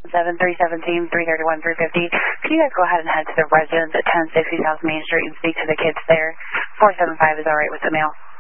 737 331 350. Can you guys go ahead and head to the residence at 1060 South Main Street and speak to the kids there? 475 is all right with the mail.